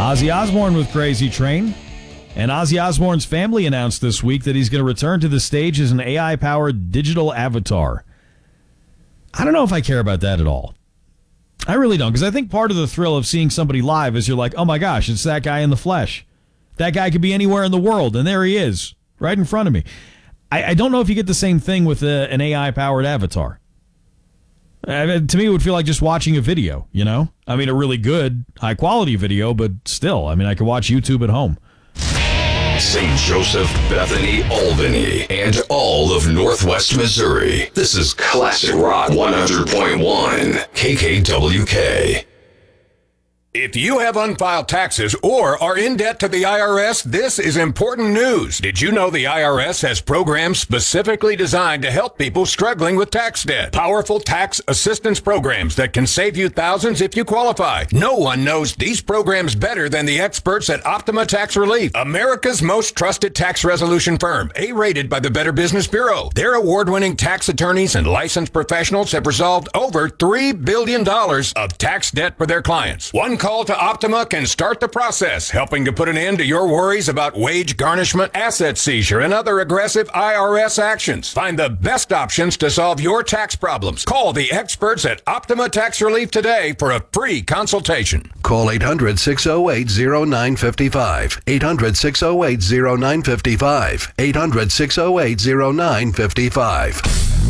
Ozzy Osbourne with Crazy Train. And Ozzy Osbourne's family announced this week that he's going to return to the stage as an AI-powered digital avatar. I don't know if I care about that at all. I really don't, because I think part of the thrill of seeing somebody live is you're like, oh my gosh, it's that guy in the flesh. That guy could be anywhere in the world, and there he is, right in front of me. I don't know if you get the same thing with an AI-powered avatar. To me, it would feel like just watching a video, you know? I mean, a really good, high-quality video, but still, I mean, I could watch YouTube at home. St. Joseph, Bethany, Albany, and all of Northwest Missouri. This is Classic Rock 100.1 KKWK. If you have unfiled taxes or are in debt to the IRS, this is important news. Did you know the IRS has programs specifically designed to help people struggling with tax debt? Powerful tax assistance programs that can save you thousands if you qualify. No one knows these programs better than the experts at Optima Tax Relief, America's most trusted tax resolution firm, A-rated by the Better Business Bureau. Their award-winning tax attorneys and licensed professionals have resolved over $3 billion of tax debt for their clients. One call to Optima can start the process, helping to put an end to your worries about wage garnishment, asset seizure, and other aggressive IRS actions. Find the best options to solve your tax problems. Call the experts at Optima Tax Relief today for a free consultation. Call 800-608-0955. 800-608-0955. 800-608-0955.